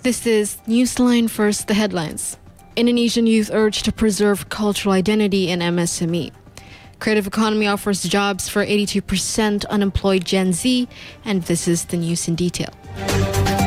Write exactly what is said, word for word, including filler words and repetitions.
This is Newsline. First, the headlines. Indonesian youth urge to preserve cultural identity in M S M E. Creative economy offers jobs for eighty-two percent unemployed Gen Z, and this is the news in detail.